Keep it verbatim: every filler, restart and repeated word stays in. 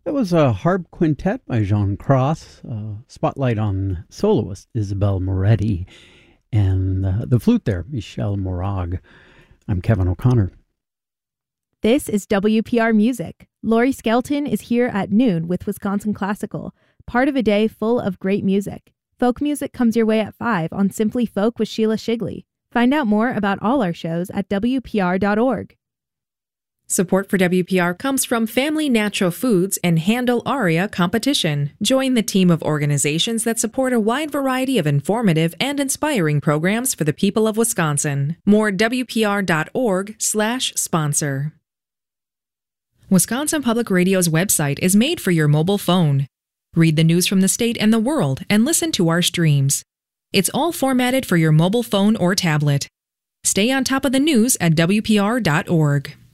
That was a harp quintet by Jean Cross, uh, spotlight on soloist Isabel Moretti, and uh, the flute there, Michel Morag. I'm Kevin O'Connor. This is W P R Music. Laurie Skelton is here at noon with Wisconsin Classical, part of a day full of great music. Folk music comes your way at five on Simply Folk with Sheila Shigley. Find out more about all our shows at W P R dot org. Support for W P R comes from Family Natural Foods and Handle Aria Competition. Join the team of organizations that support a wide variety of informative and inspiring programs for the people of Wisconsin. More W P R dot org slash sponsor. Wisconsin Public Radio's website is made for your mobile phone. Read the news from the state and the world and listen to our streams. It's all formatted for your mobile phone or tablet. Stay on top of the news at W P R dot org.